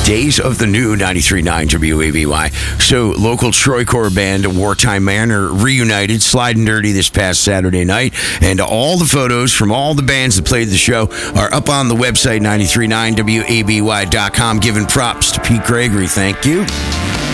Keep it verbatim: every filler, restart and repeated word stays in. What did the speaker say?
Days of the New ninety-three point nine W A B Y. So, local Troy Core band Wartime Manor reunited, Sliding Dirty, this past Saturday night. And all the photos from all the bands that played the show are up on the website, ninety-three point nine W A B Y dot com. Giving props to Pete Gregory. Thank you.